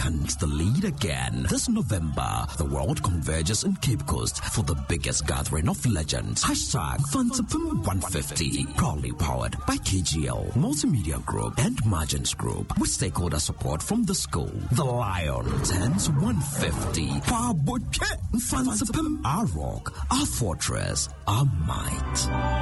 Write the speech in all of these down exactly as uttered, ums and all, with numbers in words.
returns the lead again. This November, the world converges in Cape Coast for the biggest gathering of legends. Hashtag Fansipim one fifty. Proudly powered by K G L, Multimedia Group, and Margins Group. With stakeholder support from the school. The Lion turns one fifty. Fansipim, our rock, our fortress, our might.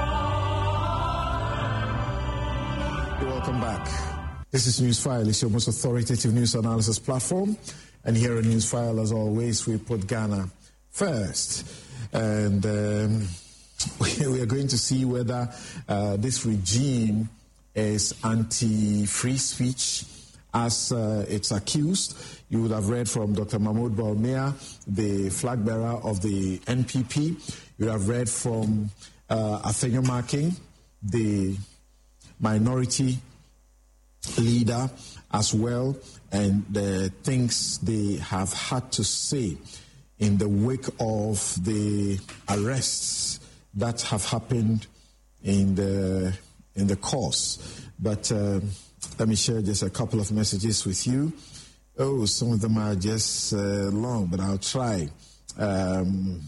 Welcome back. This is Newsfile. It's your most authoritative news analysis platform. And here on Newsfile, as always, we put Ghana first. And um, we are going to see whether uh, this regime is anti-free speech, as uh, it's accused. You would have read from Doctor Mahmoud Bawumia, the flag bearer of the N P P. You would have read from uh, Afenyo Marking, the minority leader as well, and the things they have had to say in the wake of the arrests that have happened in the in the course. But uh, let me share just a couple of messages with you. Oh, some of them are just uh, long, but I'll try. Um,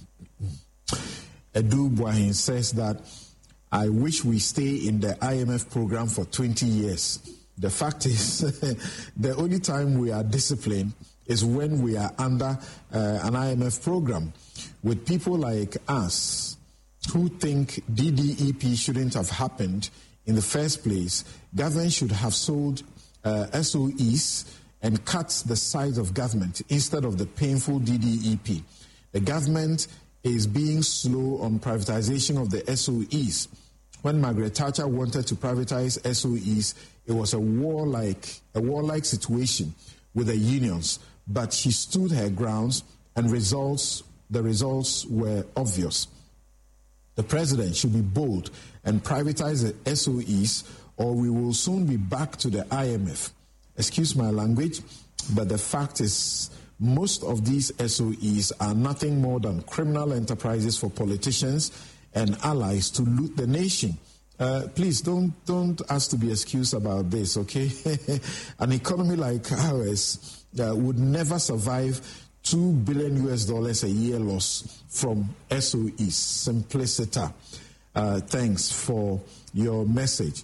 Edu Buahin says that, I wish we stay in the I M F program for twenty years. The fact is, the only time we are disciplined is when we are under uh, an I M F program. With people like us who think D D E P shouldn't have happened in the first place, government should have sold uh, S O Es and cut the size of government instead of the painful D D E P. The government is being slow on privatization of the S O Es. When Margaret Thatcher wanted to privatize S O Es, it was a warlike, a warlike situation with the unions, but she stood her grounds, and results, the results were obvious. The president should be bold and privatize the S O Es, or we will soon be back to the I M F. Excuse my language, but the fact is, most of these S O Es are nothing more than criminal enterprises for politicians and allies to loot the nation. Uh, please don't don't ask to be excused about this, okay? An economy like ours uh, would never survive two billion U S dollars a year loss from S O Es. Simplicita. Uh, thanks for your message.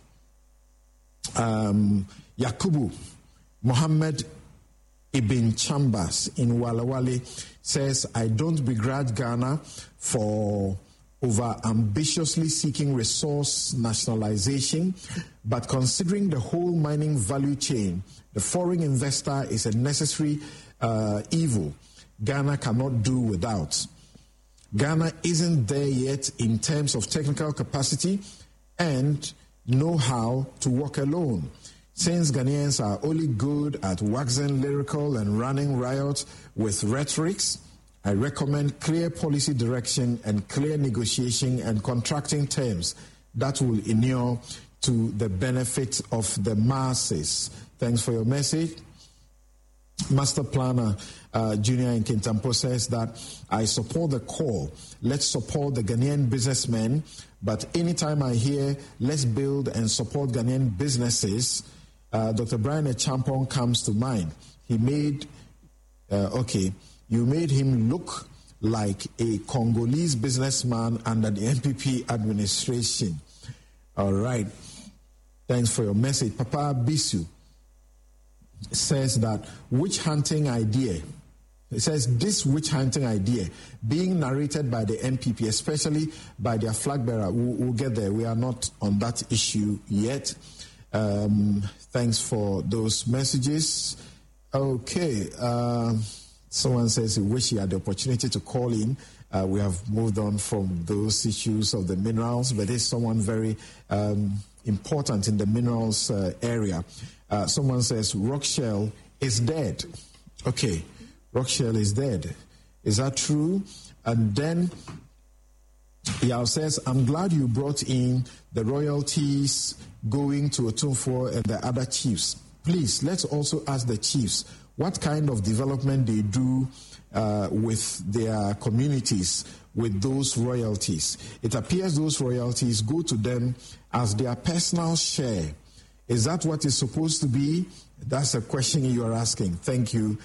Um, Yakubu Mohammed Ibn Chambers in Wale Wale says, I don't begrudge Ghana for over ambitiously seeking resource nationalization, but considering the whole mining value chain, the foreign investor is a necessary uh, evil Ghana cannot do without. Ghana isn't there yet in terms of technical capacity and know-how to work alone. Since Ghanaians are only good at waxing lyrical and running riot with rhetorics, I recommend clear policy direction and clear negotiation and contracting terms that will inure to the benefit of the masses. Thanks for your message. Master Planner uh, Junior in Kintampo says that I support the call. Let's support the Ghanaian businessmen, but anytime I hear let's build and support Ghanaian businesses, uh, Doctor Brian Echampong comes to mind. He made, uh, okay, you made him look like a Congolese businessman under the N P P administration. All right. Thanks for your message. Papa Bisu says that witch hunting idea, it says this witch hunting idea being narrated by the N P P, especially by their flag bearer, we'll, we'll get there. We are not on that issue yet. Um, thanks for those messages. Okay. Uh, someone says he wish he had the opportunity to call in. Uh, we have moved on from those issues of the minerals, but there's someone very um, important in the minerals uh, area. Uh, someone says Rockshell is dead. Okay, Rockshell is dead. Is that true? And then Yao says, I'm glad you brought in the royalties going to Otumfuo and the other chiefs. Please, let's also ask the chiefs what kind of development they do uh, with their communities with those royalties. It appears those royalties go to them as their personal share. Is that what it's supposed to be? That's a question you are asking. Thank you.